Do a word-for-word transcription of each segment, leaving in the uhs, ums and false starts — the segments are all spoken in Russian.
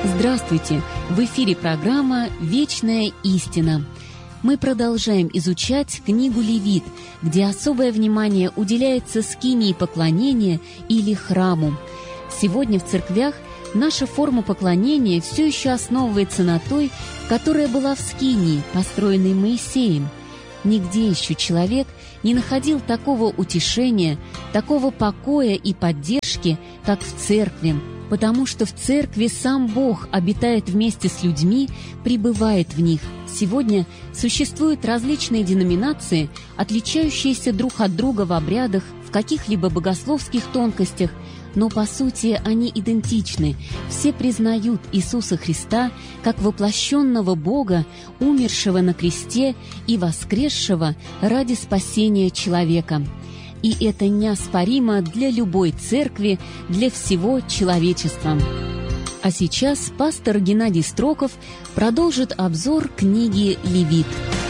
Здравствуйте! В эфире программа «Вечная истина». Мы продолжаем изучать книгу Левит, где особое внимание уделяется скинии поклонения или храму. Сегодня в церквях наша форма поклонения все еще основывается на той, которая была в скинии, построенной Моисеем. Нигде еще человек не находил такого утешения, такого покоя и поддержки, как в церкви, потому что в церкви сам Бог обитает вместе с людьми, пребывает в них. Сегодня существуют различные деноминации, отличающиеся друг от друга в обрядах, в каких-либо богословских тонкостях, но по сути они идентичны. Все признают Иисуса Христа как воплощенного Бога, умершего на кресте и воскресшего ради спасения человека. И это неоспоримо для любой церкви, для всего человечества. А сейчас пастор Геннадий Строков продолжит обзор книги Левит.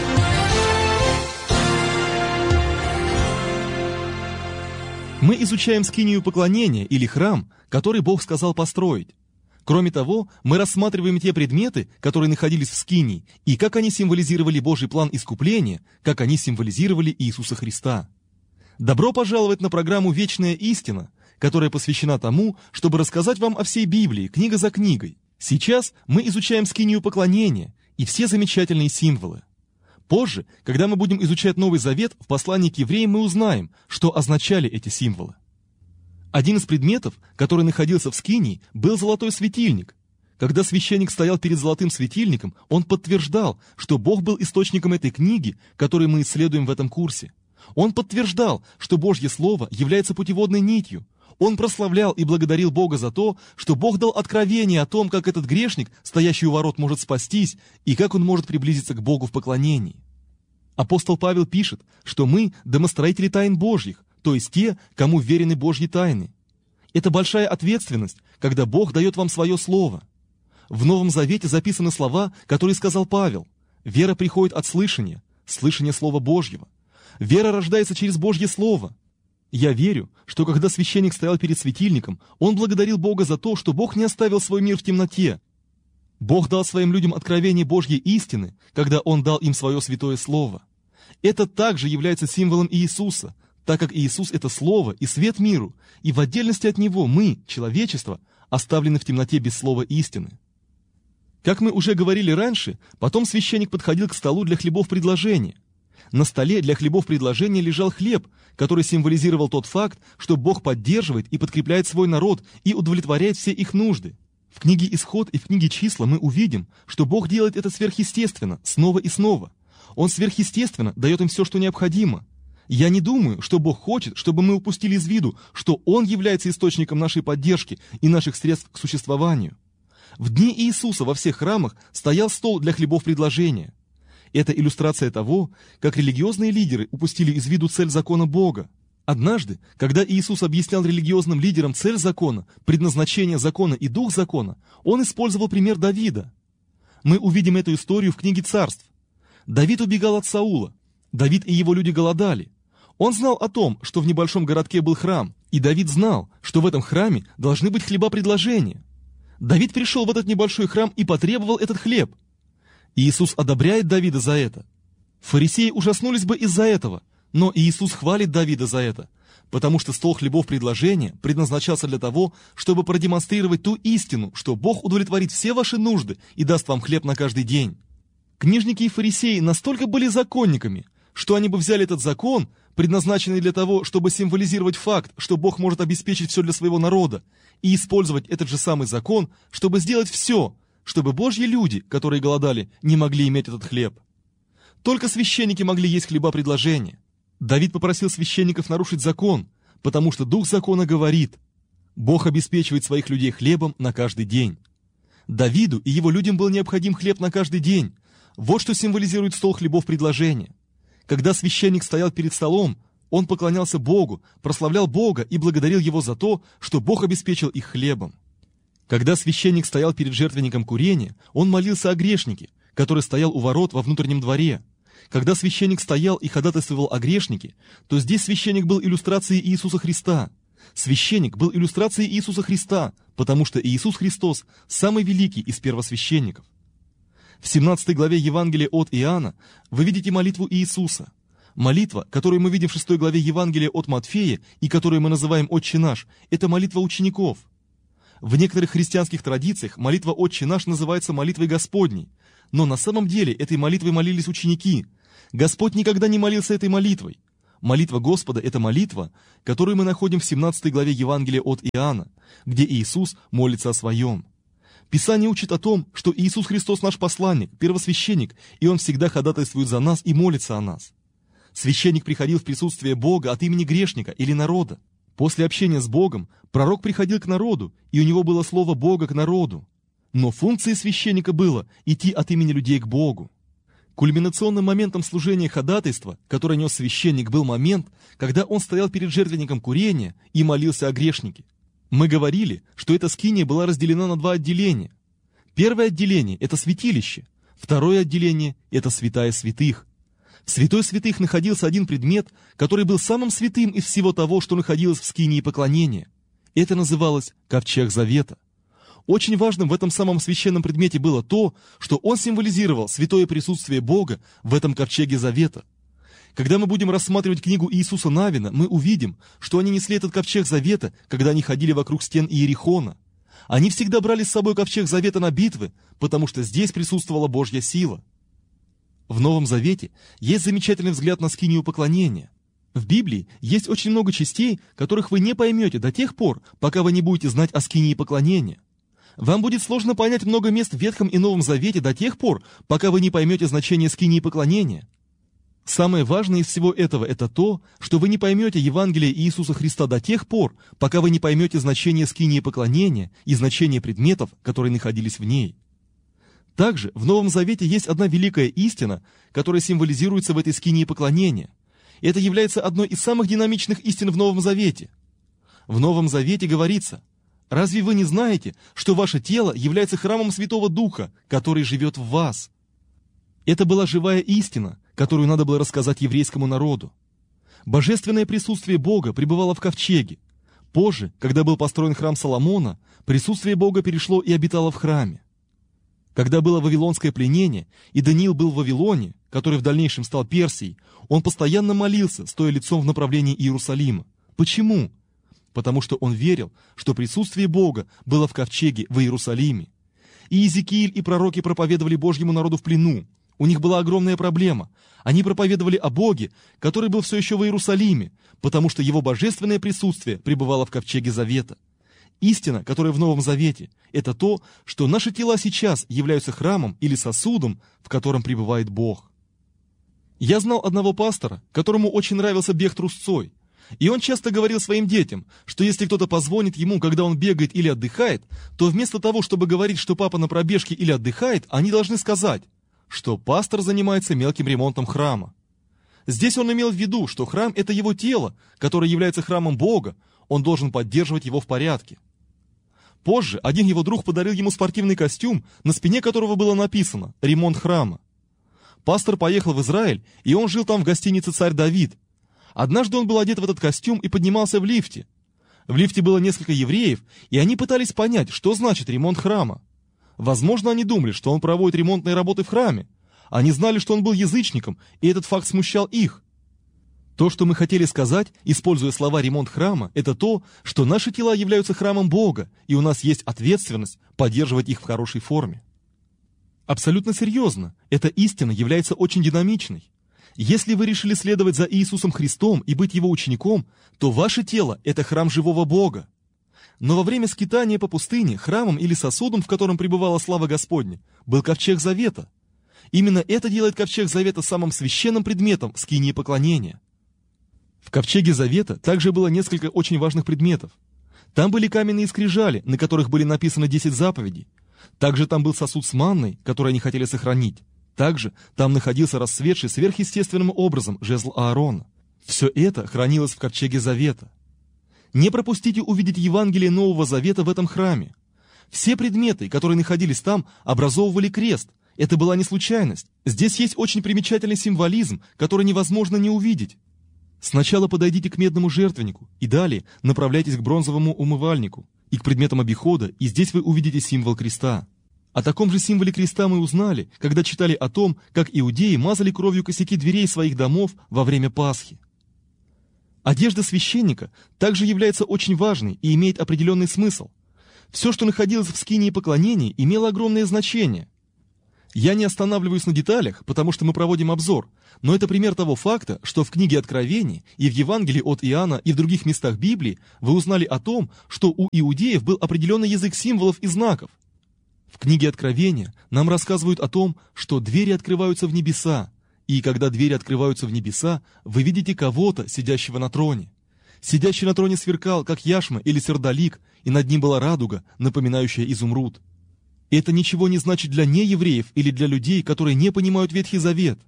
Мы изучаем скинию поклонения или храм, который Бог сказал построить. Кроме того, мы рассматриваем те предметы, которые находились в скинии, и как они символизировали Божий план искупления, как они символизировали Иисуса Христа. Добро пожаловать на программу «Вечная истина», которая посвящена тому, чтобы рассказать вам о всей Библии, книга за книгой. Сейчас мы изучаем скинию поклонения и все замечательные символы. Позже, когда мы будем изучать Новый Завет, в послании к евреям мы узнаем, что означали эти символы. Один из предметов, который находился в скинии, был золотой светильник. Когда священник стоял перед золотым светильником, он подтверждал, что Бог был источником этой книги, которую мы исследуем в этом курсе. Он подтверждал, что Божье Слово является путеводной нитью. Он прославлял и благодарил Бога за то, что Бог дал откровение о том, как этот грешник, стоящий у ворот, может спастись, и как он может приблизиться к Богу в поклонении. Апостол Павел пишет, что мы домостроители тайн Божьих, то есть те, кому верены Божьи тайны. Это большая ответственность, когда Бог дает вам свое Слово. В Новом Завете записаны слова, которые сказал Павел. Вера приходит от слышания, слышания Слова Божьего. Вера рождается через Божье Слово. Я верю, что когда священник стоял перед светильником, он благодарил Бога за то, что Бог не оставил свой мир в темноте. Бог дал своим людям откровение Божьей истины, когда Он дал им свое святое Слово. Это также является символом Иисуса, так как Иисус — это Слово и свет миру, и в отдельности от Него мы, человечество, оставлены в темноте без слова истины. Как мы уже говорили раньше, потом священник подходил к столу для хлебов предложения. На столе для хлебов предложения лежал хлеб, который символизировал тот факт, что Бог поддерживает и подкрепляет свой народ и удовлетворяет все их нужды. В книге «Исход» и в книге «Числа» мы увидим, что Бог делает это сверхъестественно, снова и снова. Он сверхъестественно дает им все, что необходимо. Я не думаю, что Бог хочет, чтобы мы упустили из виду, что Он является источником нашей поддержки и наших средств к существованию. В дни Иисуса во всех храмах стоял стол для хлебов предложения. Это иллюстрация того, как религиозные лидеры упустили из виду цель закона Бога. Однажды, когда Иисус объяснял религиозным лидерам цель закона, предназначение закона и дух закона, Он использовал пример Давида. Мы увидим эту историю в книге Царств. Давид убегал от Саула. Давид и его люди голодали. Он знал о том, что в небольшом городке был храм, и Давид знал, что в этом храме должны быть хлеба предложения. Давид пришел в этот небольшой храм и потребовал этот хлеб. Иисус одобряет Давида за это. Фарисеи ужаснулись бы из-за этого, но Иисус хвалит Давида за это, потому что стол хлебов предложения предназначался для того, чтобы продемонстрировать ту истину, что Бог удовлетворит все ваши нужды и даст вам хлеб на каждый день. Книжники и фарисеи настолько были законниками, что они бы взяли этот закон, предназначенный для того, чтобы символизировать факт, что Бог может обеспечить все для своего народа, и использовать этот же самый закон, чтобы сделать все, чтобы Божьи люди, которые голодали, не могли иметь этот хлеб. Только священники могли есть хлеба предложения. Давид попросил священников нарушить закон, потому что дух закона говорит: Бог обеспечивает своих людей хлебом на каждый день. Давиду и его людям был необходим хлеб на каждый день. Вот что символизирует стол хлебов предложения. Когда священник стоял перед столом, он поклонялся Богу, прославлял Бога и благодарил Его за то, что Бог обеспечил их хлебом. Когда священник стоял перед жертвенником курения, он молился о грешнике, который стоял у ворот во внутреннем дворе. Когда священник стоял и ходатайствовал о грешнике, то здесь священник был иллюстрацией Иисуса Христа. Священник был иллюстрацией Иисуса Христа, потому что Иисус Христос – самый великий из первосвященников. В семнадцатой главе Евангелия от Иоанна вы видите молитву Иисуса. Молитва, которую мы видим в шестой главе Евангелия от Матфея и которую мы называем «Отче наш», это молитва учеников. В некоторых христианских традициях молитва «Отче наш» называется молитвой Господней, но на самом деле этой молитвой молились ученики. Господь никогда не молился этой молитвой. Молитва Господа – это молитва, которую мы находим в семнадцатой главе Евангелия от Иоанна, где Иисус молится о своем. Писание учит о том, что Иисус Христос наш посланник, первосвященник, и Он всегда ходатайствует за нас и молится о нас. Священник приходил в присутствие Бога от имени грешника или народа. После общения с Богом пророк приходил к народу, и у него было слово Бога к народу. Но функцией священника было идти от имени людей к Богу. Кульминационным моментом служения ходатайства, который нес священник, был момент, когда он стоял перед жертвенником курения и молился о грешнике. Мы говорили, что эта скиния была разделена на два отделения. Первое отделение – это святилище, второе отделение – это святая святых. В святой святых находился один предмет, который был самым святым из всего того, что находилось в скинии поклонения. Это называлось ковчег завета. Очень важным в этом самом священном предмете было то, что он символизировал святое присутствие Бога в этом ковчеге завета. Когда мы будем рассматривать книгу Иисуса Навина, мы увидим, что они несли этот ковчег завета, когда они ходили вокруг стен Иерихона. Они всегда брали с собой ковчег завета на битвы, потому что здесь присутствовала Божья сила. В Новом Завете есть замечательный взгляд на скинию поклонения. В Библии есть очень много частей, которых вы не поймете до тех пор, пока вы не будете знать о скинии поклонения. Вам будет сложно понять много мест в Ветхом и Новом Завете до тех пор, пока вы не поймете значение скинии поклонения. Самое важное из всего этого – это то, что вы не поймете Евангелие Иисуса Христа до тех пор, пока вы не поймете значение скинии поклонения и значение предметов, которые находились в ней. Также в Новом Завете есть одна великая истина, которая символизируется в этой скинии поклонения. И это является одной из самых динамичных истин в Новом Завете. В Новом Завете говорится: «Разве вы не знаете, что ваше тело является храмом Святого Духа, который живет в вас?» Это была живая истина, которую надо было рассказать еврейскому народу. Божественное присутствие Бога пребывало в ковчеге. Позже, когда был построен храм Соломона, присутствие Бога перешло и обитало в храме. Когда было вавилонское пленение, и Даниил был в Вавилоне, который в дальнейшем стал Персией, он постоянно молился, стоя лицом в направлении Иерусалима. Почему? Потому что он верил, что присутствие Бога было в ковчеге в Иерусалиме. И Иезекииль и пророки проповедовали Божьему народу в плену. У них была огромная проблема. Они проповедовали о Боге, который был все еще в Иерусалиме, потому что его божественное присутствие пребывало в ковчеге завета. Истина, которая в Новом Завете, это то, что наши тела сейчас являются храмом или сосудом, в котором пребывает Бог. Я знал одного пастора, которому очень нравился бег трусцой. И он часто говорил своим детям, что если кто-то позвонит ему, когда он бегает или отдыхает, то вместо того, чтобы говорить, что папа на пробежке или отдыхает, они должны сказать, что пастор занимается мелким ремонтом храма. Здесь он имел в виду, что храм – это его тело, которое является храмом Бога, он должен поддерживать его в порядке. Позже один его друг подарил ему спортивный костюм, на спине которого было написано «Ремонт храма». Пастор поехал в Израиль, и он жил там в гостинице «Царь Давид». Однажды он был одет в этот костюм и поднимался в лифте. В лифте было несколько евреев, и они пытались понять, что значит ремонт храма. Возможно, они думали, что он проводит ремонтные работы в храме. Они знали, что он был язычником, и этот факт смущал их. То, что мы хотели сказать, используя слова «ремонт храма», это то, что наши тела являются храмом Бога, и у нас есть ответственность поддерживать их в хорошей форме. Абсолютно серьезно, эта истина является очень динамичной. Если вы решили следовать за Иисусом Христом и быть Его учеником, то ваше тело – это храм живого Бога. Но во время скитания по пустыне храмом или сосудом, в котором пребывала слава Господня, был ковчег завета. Именно это делает ковчег завета самым священным предметом в скинии поклонения. В ковчеге завета также было несколько очень важных предметов. Там были каменные скрижали, на которых были написаны десять заповедей. Также там был сосуд с манной, который они хотели сохранить. Также там находился расцветший сверхъестественным образом жезл Аарона. Все это хранилось в ковчеге завета. Не пропустите увидеть Евангелие Нового Завета в этом храме. Все предметы, которые находились там, образовывали крест. Это была не случайность. Здесь есть очень примечательный символизм, который невозможно не увидеть. Сначала подойдите к медному жертвеннику, и далее направляйтесь к бронзовому умывальнику и к предметам обихода, и здесь вы увидите символ креста. О таком же символе креста мы узнали, когда читали о том, как иудеи мазали кровью косяки дверей своих домов во время Пасхи. Одежда священника также является очень важной и имеет определенный смысл. Все, что находилось в скинии поклонения, имело огромное значение. Я не останавливаюсь на деталях, потому что мы проводим обзор, но это пример того факта, что в книге Откровений и в Евангелии от Иоанна и в других местах Библии вы узнали о том, что у иудеев был определенный язык символов и знаков. В книге Откровения нам рассказывают о том, что двери открываются в небеса, и когда двери открываются в небеса, вы видите кого-то, сидящего на троне. Сидящий на троне сверкал, как яшма или сердолик, и над ним была радуга, напоминающая изумруд. Это ничего не значит для неевреев или для людей, которые не понимают Ветхий Завет.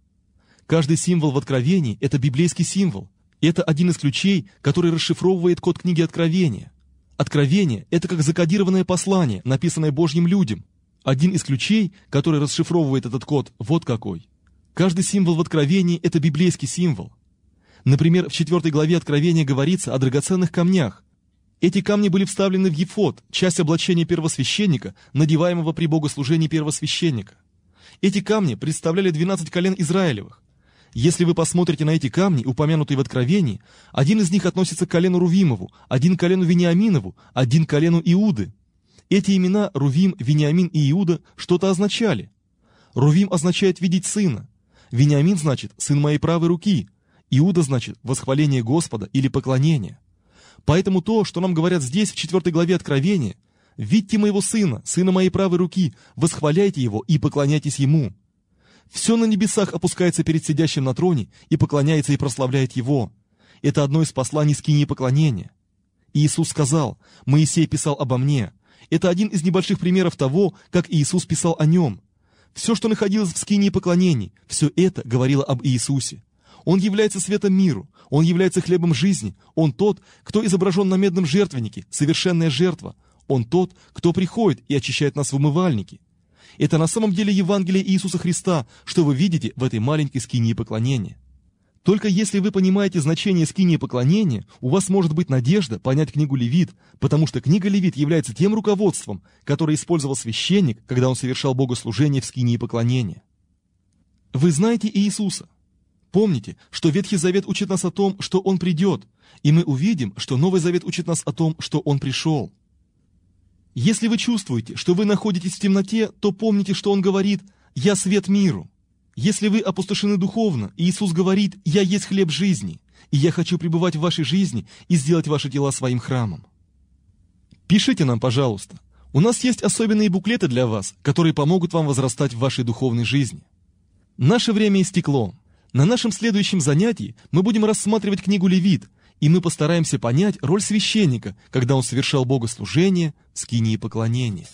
Каждый символ в Откровении – это библейский символ. Это один из ключей, который расшифровывает код книги Откровения. Откровение – это как закодированное послание, написанное Божьим людям. Один из ключей, который расшифровывает этот код, вот какой. Каждый символ в Откровении – это библейский символ. Например, в четвертой главе Откровения говорится о драгоценных камнях. Эти камни были вставлены в ефод, часть облачения первосвященника, надеваемого при богослужении первосвященника. Эти камни представляли двенадцать колен Израилевых. Если вы посмотрите на эти камни, упомянутые в Откровении, один из них относится к колену Рувимову, один к колену Вениаминову, один к колену Иуды. Эти имена Рувим, Вениамин и Иуда что-то означали. Рувим означает «видеть сына». Вениамин значит «сын моей правой руки». Иуда значит «восхваление Господа» или «поклонение». Поэтому то, что нам говорят здесь, в четвертой главе Откровения, «Видьте моего сына, сына моей правой руки, восхваляйте его и поклоняйтесь ему». Все на небесах опускается перед сидящим на троне и поклоняется и прославляет его. Это одно из посланий скинии поклонения. И Иисус сказал: «Моисей писал обо мне». Это один из небольших примеров того, как Иисус писал о нем. Все, что находилось в скинии поклонений, все это говорило об Иисусе. Он является светом миру, Он является хлебом жизни, Он тот, кто изображен на медном жертвеннике, совершенная жертва. Он тот, кто приходит и очищает нас в умывальнике. Это на самом деле Евангелие Иисуса Христа, что вы видите в этой маленькой скинии поклонения. Только если вы понимаете значение скинии поклонения, у вас может быть надежда понять книгу Левит, потому что книга Левит является тем руководством, которое использовал священник, когда он совершал богослужение в скинии поклонения. Вы знаете Иисуса. Помните, что Ветхий Завет учит нас о том, что Он придет, и мы увидим, что Новый Завет учит нас о том, что Он пришел. Если вы чувствуете, что вы находитесь в темноте, то помните, что Он говорит: «Я свет миру». Если вы опустошены духовно, Иисус говорит: «Я есть хлеб жизни, и я хочу пребывать в вашей жизни и сделать ваши тела своим храмом». Пишите нам, пожалуйста. У нас есть особенные буклеты для вас, которые помогут вам возрастать в вашей духовной жизни. Наше время истекло. На нашем следующем занятии мы будем рассматривать книгу Левит, и мы постараемся понять роль священника, когда он совершал богослужение в скинии поклонения.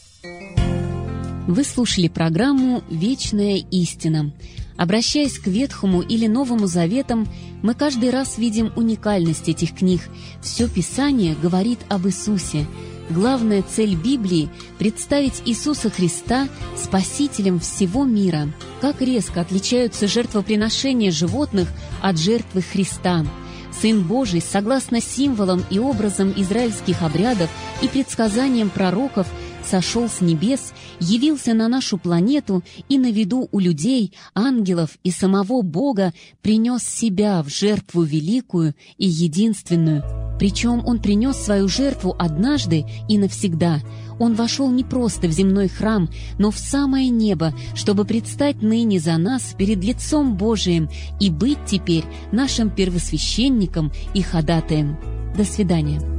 Вы слушали программу «Вечная истина». Обращаясь к Ветхому или Новому Заветам, мы каждый раз видим уникальность этих книг. Все Писание говорит об Иисусе. Главная цель Библии – представить Иисуса Христа Спасителем всего мира. Как резко отличаются жертвоприношения животных от жертвы Христа. Сын Божий, согласно символам и образам израильских обрядов и предсказаниям пророков, сошел с небес, явился на нашу планету и на виду у людей, ангелов и самого Бога принес себя в жертву великую и единственную. Причем Он принес свою жертву однажды и навсегда. Он вошел не просто в земной храм, но в самое небо, чтобы предстать ныне за нас перед лицом Божиим и быть теперь нашим первосвященником и ходатаем. До свидания.